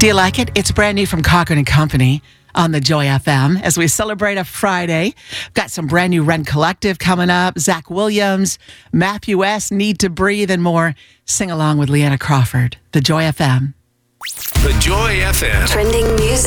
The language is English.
Do you like it? It's brand new from Cochran and Company on the Joy FM as we celebrate a Friday. Got some brand new Rent Collective coming up. Zach Williams, Matthew S., Need to Breathe, and more. Sing along with Leanna Crawford. The Joy FM. The Joy FM. Trending music.